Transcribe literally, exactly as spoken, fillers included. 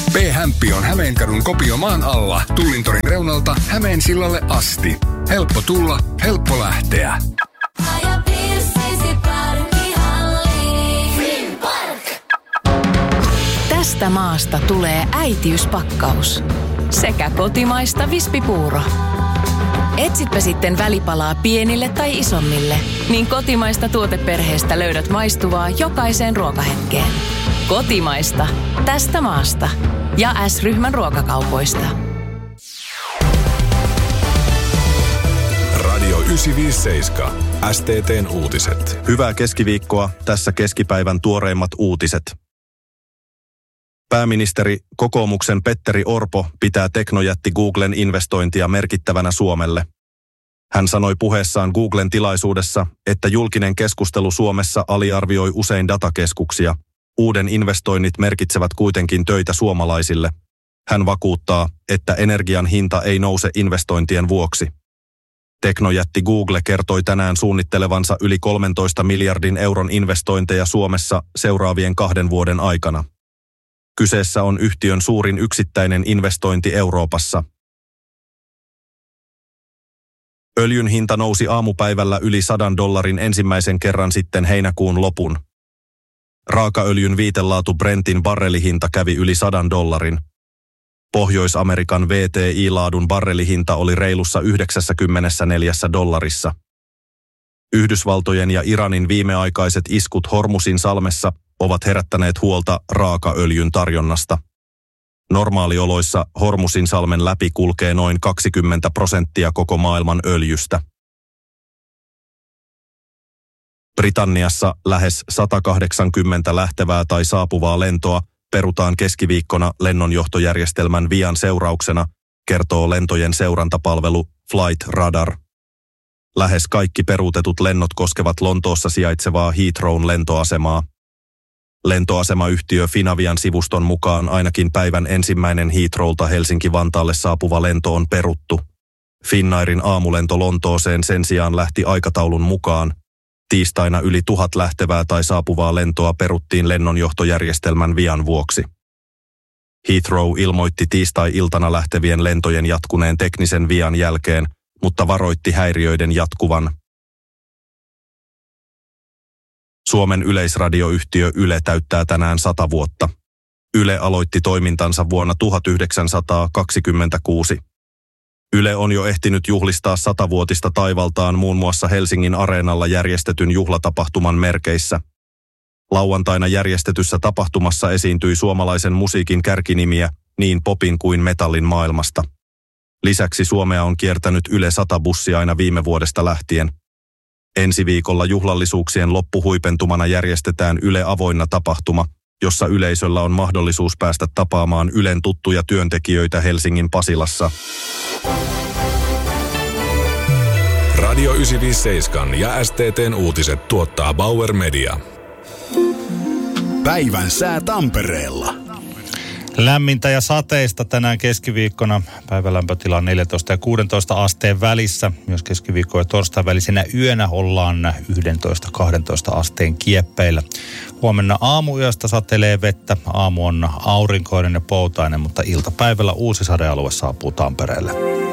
P-Hämppi on Hämeenkadun Kopiomaan alla, Tullintorin reunalta Hämeensillalle asti. Helppo tulla, helppo lähteä. Tästä maasta tulee äitiyspakkaus. Sekä kotimaista vispipuuro. Etsipä sitten välipalaa pienille tai isommille, niin kotimaista tuoteperheestä löydät maistuvaa jokaiseen ruokahetkeen. Kotimaista. Tästä maasta. Ja S-ryhmän ruokakaupoista. Radio yhdeksänsataaviisikymmentäseitsemän. S T T:n uutiset. Hyvää keskiviikkoa. Tässä keskipäivän tuoreimmat uutiset. Pääministeri kokoomuksen Petteri Orpo pitää teknojätti Googlen investointia merkittävänä Suomelle. Hän sanoi puheessaan Googlen tilaisuudessa, että julkinen keskustelu Suomessa aliarvioi usein datakeskuksia. Uuden investoinnit merkitsevät kuitenkin töitä suomalaisille. Hän vakuuttaa, että energian hinta ei nouse investointien vuoksi. Teknojätti Google kertoi tänään suunnittelevansa yli kolmentoista miljardin euron investointeja Suomessa seuraavien kahden vuoden aikana. Kyseessä on yhtiön suurin yksittäinen investointi Euroopassa. Öljyn hinta nousi aamupäivällä yli sadan dollarin ensimmäisen kerran sitten heinäkuun lopun. Raakaöljyn viitelaatu Brentin barrelihinta kävi yli sadan dollarin. Pohjois-Amerikan V T I-laadun barrelihinta oli reilussa yhdeksänkymmentäneljä dollarissa. Yhdysvaltojen ja Iranin viimeaikaiset iskut Hormusin salmessa ovat herättäneet huolta raakaöljyn tarjonnasta. Normaalioloissa Hormusin salmen läpi kulkee noin kaksikymmentä prosenttia koko maailman öljystä. Britanniassa lähes sata kahdeksankymmentä lähtevää tai saapuvaa lentoa perutaan keskiviikkona lennonjohtojärjestelmän vian seurauksena, kertoo lentojen seurantapalvelu Flight Radar. Lähes kaikki peruutetut lennot koskevat Lontoossa sijaitsevaa Heathrown lentoasemaa. Lentoasemayhtiö Finavian sivuston mukaan ainakin päivän ensimmäinen Heathrowlta Helsinki-Vantaalle saapuva lento on peruttu. Finnairin aamulento Lontooseen sen sijaan lähti aikataulun mukaan. Tiistaina yli tuhat lähtevää tai saapuvaa lentoa peruttiin lennonjohtojärjestelmän vian vuoksi. Heathrow ilmoitti tiistai-iltana lähtevien lentojen jatkuneen teknisen vian jälkeen, mutta varoitti häiriöiden jatkuvan. Suomen yleisradioyhtiö Yle täyttää tänään sata vuotta. Yle aloitti toimintansa vuonna tuhatyhdeksänsataakaksikymmentäkuusi. Yle on jo ehtinyt juhlistaa satavuotista taivaltaan muun muassa Helsingin Areenalla järjestetyn juhlatapahtuman merkeissä. Lauantaina järjestetyssä tapahtumassa esiintyi suomalaisen musiikin kärkinimiä niin popin kuin metallin maailmasta. Lisäksi Suomea on kiertänyt Yle sata bussi aina viime vuodesta lähtien. Ensi viikolla juhlallisuuksien loppuhuipentumana järjestetään Yle avoinna tapahtuma, jossa yleisöllä on mahdollisuus päästä tapaamaan Ylen tuttuja työntekijöitä Helsingin Pasilassa. Radio yhdeksänsataaviisikymmentäseitsemän ja S T T:n uutiset tuottaa Bauer Media. Päivän sää Tampereella. Lämmintä ja sateista tänään keskiviikkona. Päivän lämpötila on neljätoista ja kuusitoista asteen välissä. Myös keskiviikko ja torstain välisenä yönä ollaan yksitoista kaksitoista asteen kieppeillä. Huomenna aamuyöstä satelee vettä. Aamu on aurinkoinen ja poutainen, mutta iltapäivällä uusi sadealue saapuu Tampereelle.